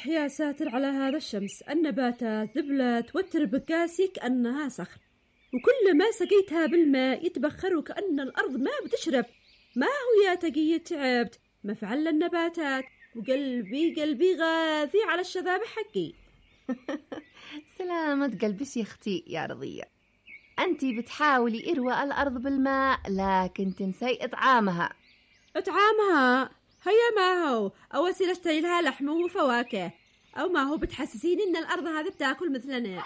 يا ساتر على هذا الشمس، النباتات ذبلت والتربة قاسي كأنها صخر، وكل ما سقيتها بالماء يتبخر وكأن الأرض ما بتشرب. ما هو يا تقي تعبت، مفعل النباتات، وقلبي غاثي على الشذاب حقي. سلامة قلبك يا أختي يا رضية، أنتي بتحاولي إرواء الأرض بالماء لكن تنسي إطعامها. هيا ما هو أوسيل أشتري لها لحم وفواكه، أو ما هو بتحسسيني إن الأرض هذا بتاكل مثلنا؟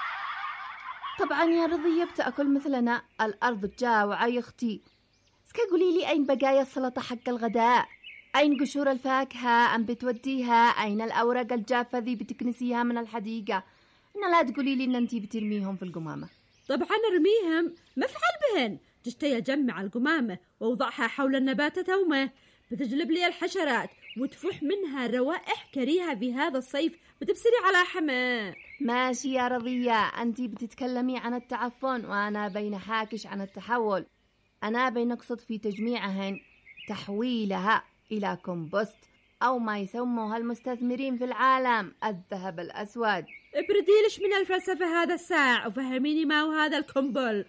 طبعا يا رضية بتأكل مثلنا، الأرض جاوعة يا أختي. سكا قولي لي أين بقايا السلطة حق الغداء؟ أين قشور الفاكهة أم بتوديها؟ أين الأوراق الجافة ذي بتكنسيها من الحديقة؟ إن لا تقولي لي إن أنتي بترميهم في القمامة. طبعا ارميهم، مفعل بهن. جشتي أجمع القمامة ووضعها حول النبات تومه، بتجلب لي الحشرات وتفح منها روائح كريهة في هذا الصيف، بتبصري على حمى. ماشي يا رضية، أنتي بتتكلمي عن التعفن وأنا بين حاكش عن التحول. أنا بنقصد في تجميعهن تحويلها إلى كومبوست، أو ما يسموها المستثمرين في العالم الذهب الأسود. ابرديلش من الفلسفة هذا الساعة وفهميني ما هو هذا الكمبل.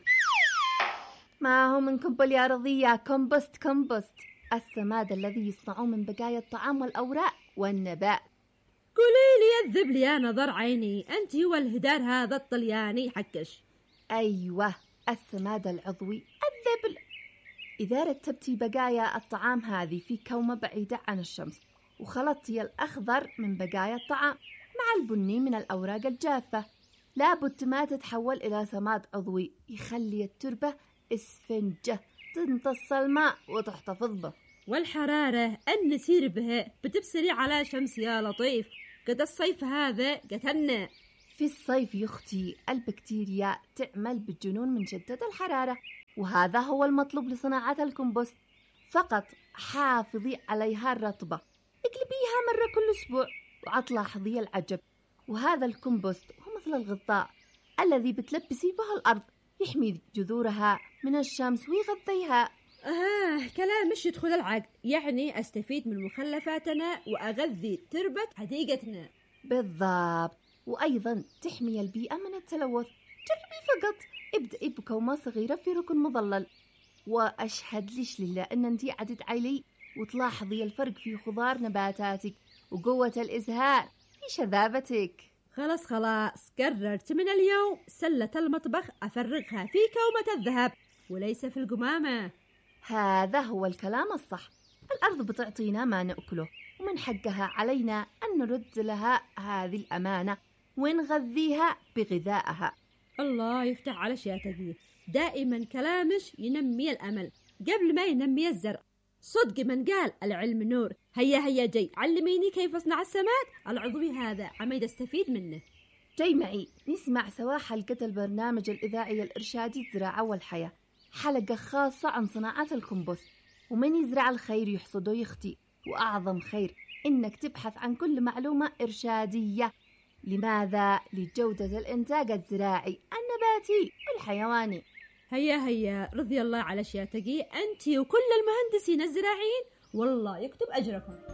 ما هو من كمبل يا رضية، كومبوست السماد الذي يصنعون من بقايا الطعام والأوراق والنبات. قولي لي يذب لي يا نظر عيني، أنت هو الهدار هذا الطلياني حكش. أيوة، السماد العضوي الذبل. إذا رتبتي بقايا الطعام هذه في كومة بعيدة عن الشمس، وخلطتي الأخضر من بقايا الطعام مع البني من الأوراق الجافة، لابد ما تتحول إلى سماد عضوي يخلي التربة إسفنجة تمتص الماء وتحتفظ به. والحرارة أن نسير بها بتبصري على شمس يا لطيف، قد الصيف هذا قتلنا. في الصيف يا أختي البكتيريا تعمل بالجنون من شدة الحرارة، وهذا هو المطلوب لصناعة الكمبوست. فقط حافظي عليها الرطبة، اقلبيها مرة كل أسبوع وعتلاحظي العجب. وهذا الكمبوست هو مثل الغطاء الذي بتلبسي به الأرض، يحمي جذورها من الشمس ويغذيها. كلام مش يدخل العقل، يعني أستفيد من مخلفاتنا وأغذي تربة حديقتنا. بالضبط، وأيضا تحمي البيئة من التلوث. جربي فقط، ابدأي بكومة صغيرة في ركن مظلل، وأشهد ليش لله أن أنتي عدد علي وتلاحظي الفرق في خضار نباتاتك وقوة الإزهار في شذابتك. خلاص قررت من اليوم سلة المطبخ أفرغها في كومة الذهب وليس في القمامة. هذا هو الكلام الصح. الأرض بتعطينا ما نأكله، ومن حقها علينا أن نرد لها هذه الأمانة ونغذيها بغذائها. الله يفتح على شياتك، دائما كلامش ينمي الأمل قبل ما ينمي الزرع. صدق من قال العلم نور. هيا جي علميني كيف أصنع السماد العضوي هذا عميد استفيد منه. جاي معي نسمع سوا حلقة البرنامج الإذاعي الإرشادي الزراعة والحياة، حلقة خاصة عن صناعة الكمبوست. ومن يزرع الخير يحصده يختي، وأعظم خير إنك تبحث عن كل معلومة إرشادية. لماذا؟ لجودة الإنتاج الزراعي النباتي والحيواني. هيا رضي الله على شياتك أنت وكل المهندسين الزراعيين، والله يكتب أجركم.